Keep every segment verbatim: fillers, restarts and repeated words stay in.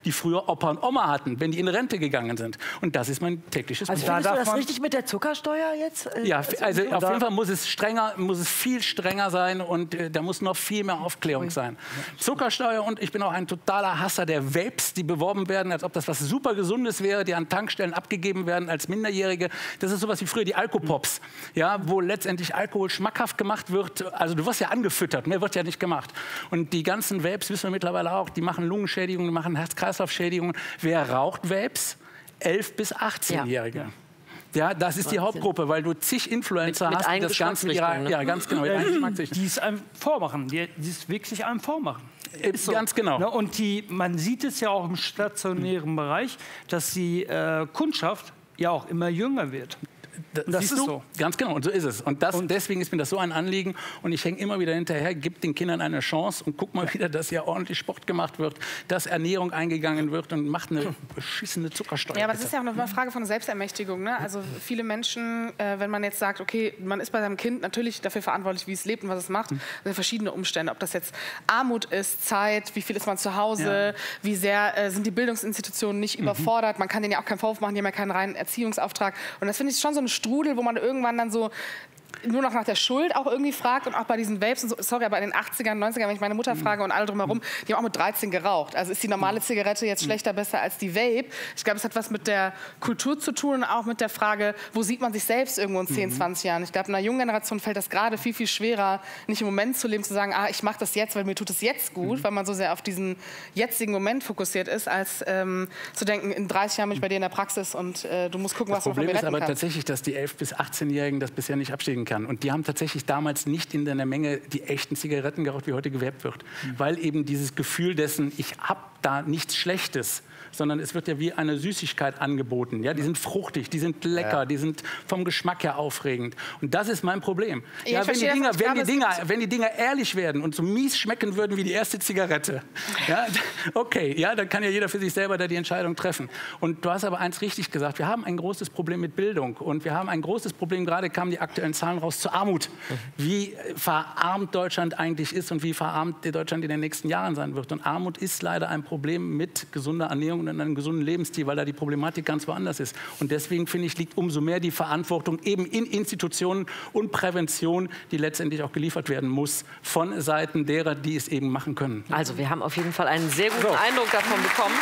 die früher Opa und Oma hatten, wenn die in Rente gegangen sind. Und das ist mein tägliches Also Brot. findest du das richtig mit der Zuckersteuer jetzt? Ja, also auf jeden Fall muss es strenger, muss es viel strenger sein und äh, da muss noch viel mehr Aufklärung sein. Zuckersteuer, und ich bin auch ein totaler Hasser der Vapes, die beworben werden, als ob das was super Gesundes wäre, die an Tankstellen abgegeben werden als Minderjährige. Das ist sowas wie früher die Alkopops, ja, wo letztendlich Alkohol schmackhaft gemacht wird. Also du wirst ja angefüttert, mehr wird ja nicht gemacht. Und die ganzen Vapes, wissen wir mittlerweile auch, die machen Lungenschädigungen, die machen Herz-Kreislauf-Schädigungen. Wer raucht Vapes? elf- bis achtzehnjährige. Ja. Ja, das ist die Hauptgruppe, weil du zig Influencer mit, mit hast, die das Ganze mit ihrer, ne? ja, ganz genau, die es einem vormachen, die, die es wirklich einem vormachen. Ist so. Ganz genau. Und die, man sieht es ja auch im stationären Bereich, dass die äh, Kundschaft ja auch immer jünger wird. Das, das ist du? so. Ganz genau, und so ist es. Und, das, und deswegen ist mir das so ein Anliegen. Und ich hänge immer wieder hinterher, gib den Kindern eine Chance und guck mal wieder, dass hier ordentlich Sport gemacht wird, dass Ernährung eingegangen wird und macht eine beschissene Zuckersteuer. Ja, aber das ist ja auch noch eine Frage von Selbstermächtigung. Ne? Also viele Menschen, äh, wenn man jetzt sagt, okay, man ist bei seinem Kind natürlich dafür verantwortlich, wie es lebt und was es macht, mhm. also verschiedene Umstände. Ob das jetzt Armut ist, Zeit, wie viel ist man zu Hause, ja. wie sehr äh, sind die Bildungsinstitutionen nicht mhm. überfordert. Man kann denen ja auch keinen Vorwurf machen, die haben ja keinen reinen Erziehungsauftrag. Und das finde ich schon so eine Strudel, wo man irgendwann dann so nur noch nach der Schuld auch irgendwie fragt und auch bei diesen Vapes und so, sorry, aber in den achtzigern, neunzigern, wenn ich meine Mutter frage und alle drumherum, die haben auch mit dreizehn geraucht. Also ist die normale Zigarette jetzt schlechter, besser als die Vape? Ich glaube, es hat was mit der Kultur zu tun und auch mit der Frage, wo sieht man sich selbst irgendwo in zehn, zwanzig Jahren? Ich glaube, einer jungen Generation fällt das gerade viel, viel schwerer, nicht im Moment zu leben, zu sagen, ah, ich mache das jetzt, weil mir tut es jetzt gut, mhm. weil man so sehr auf diesen jetzigen Moment fokussiert ist, als ähm, zu denken, in dreißig Jahren bin ich bei dir in der Praxis und äh, du musst gucken, das was du von mir retten retten kannst. Das Problem ist aber kannst. tatsächlich, dass die elf- bis achtzehnjährigen das bisher nicht abstehen kann. Und die haben tatsächlich damals nicht in der Menge die echten Zigaretten geraucht, wie heute gewerbt wird. Mhm. Weil eben dieses Gefühl dessen, ich habe da nichts Schlechtes, sondern es wird ja wie eine Süßigkeit angeboten. Ja, die sind fruchtig, die sind lecker, ja. die sind vom Geschmack her aufregend. Und das ist mein Problem. Ja, ja, wenn, die Dinger, wenn, die Dinger, wenn die Dinger ehrlich werden und so mies schmecken würden wie die erste Zigarette, ja, okay, ja, dann kann ja jeder für sich selber da die Entscheidung treffen. Und du hast aber eins richtig gesagt, wir haben ein großes Problem mit Bildung. Und wir haben ein großes Problem, gerade kamen die aktuellen Zahlen raus, zur Armut. Wie verarmt Deutschland eigentlich ist und wie verarmt Deutschland in den nächsten Jahren sein wird. Und Armut ist leider ein Problem mit gesunder Ernährung und einem gesunden Lebensstil, weil da die Problematik ganz woanders ist. Und deswegen, finde ich, liegt umso mehr die Verantwortung eben in Institutionen und Prävention, die letztendlich auch geliefert werden muss, von Seiten derer, die es eben machen können. Also wir haben auf jeden Fall einen sehr guten so. Eindruck davon bekommen,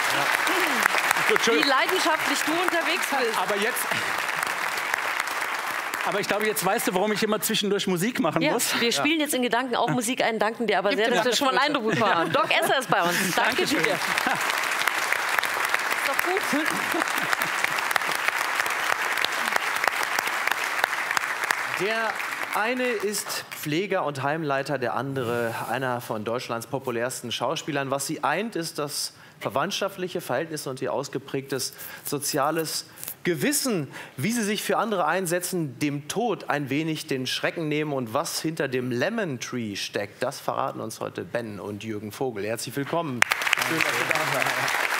ja. Gut, wie leidenschaftlich du unterwegs bist. Aber jetzt... Aber ich glaube, jetzt weißt du, warum ich immer zwischendurch Musik machen ja, muss. Wir spielen jetzt in Gedanken auch Musik ein, danken dir aber sehr, dass wir schon mal einen Eindruck bekommen haben. Doc Esser ist bei uns. Danke Dankeschön. dir. Ist doch gut. Der eine ist Pfleger und Heimleiter, der andere einer von Deutschlands populärsten Schauspielern. Was sie eint, ist das verwandtschaftliche Verhältnis und ihr ausgeprägtes soziales Gewissen, wie sie sich für andere einsetzen, dem Tod ein wenig den Schrecken nehmen und was hinter dem Lemon Tree steckt, das verraten uns heute Ben und Jürgen Vogel. Herzlich willkommen. Schön, dass ihr da seid.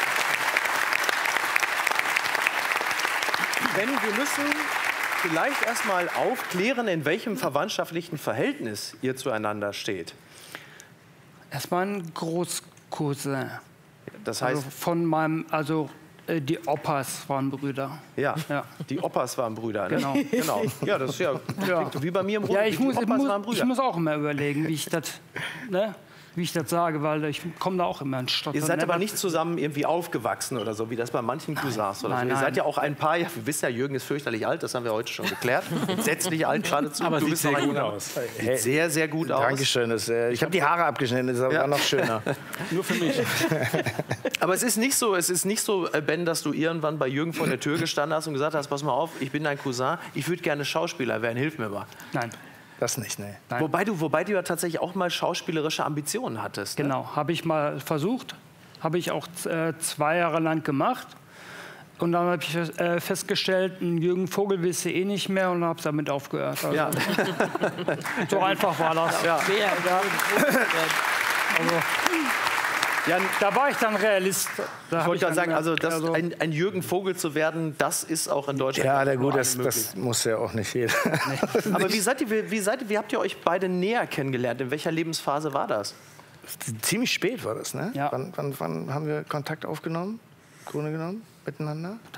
Ben, wir müssen vielleicht erst mal aufklären, in welchem verwandtschaftlichen Verhältnis ihr zueinander steht. Erstmal ein Großcousin. Das heißt, also von meinem, also äh, die Opas waren Brüder. Ja, ja, die Opas waren Brüder. Ne? Genau. genau. Ja, das ist ja, ja. wie bei mir im Ruhrgebiet. Ja, ich muss, die ich, Opas muss, waren Brüder. ich muss auch immer überlegen, wie ich das, ne, wie ich das sage, weil ich komme da auch immer in Stottern. Ihr seid aber nicht zusammen irgendwie aufgewachsen oder so, wie das bei manchen Cousins oder nein, so. Ihr nein. seid ja auch ein paar, ja, wir wissen ja, Jürgen ist fürchterlich alt, das haben wir heute schon geklärt. Entsetzlich alt geradezu. Aber du sieht bist sehr noch gut ein, aus. Sieht sehr, sehr gut aus. Dankeschön. Das, äh, ich habe die Haare abgeschnitten, das ist aber Ja. noch schöner. Nur für mich. Aber es ist nicht so, es ist nicht so, Ben, dass du irgendwann bei Jürgen vor der Tür gestanden hast und gesagt hast, pass mal auf, ich bin dein Cousin, ich würde gerne Schauspieler werden, hilf mir mal. Nein. Das nicht, nee. Nein. Wobei du, wobei du ja tatsächlich auch mal schauspielerische Ambitionen hattest. Ne? Genau, habe ich mal versucht, habe ich auch äh, zwei Jahre lang gemacht. Und dann habe ich äh, festgestellt, ein Jürgen Vogel willst du eh nicht mehr und habe es damit aufgehört. Also, Ja. so einfach war das. Ja. Ja. Also, ja, da war ich dann Realist. Da Ich wollte gerade sagen, also, das, also ein, ein Jürgen Vogel zu werden, das ist auch in Deutschland. Ja, na nur gut, das, möglich. das muss ja auch nicht jeder. Aber wie, seid ihr, wie, seid, wie habt ihr euch beide näher kennengelernt? In welcher Lebensphase war das? Ziemlich spät war das, ne? Ja. Wann, wann, wann haben wir Kontakt aufgenommen, im Grunde genommen, miteinander?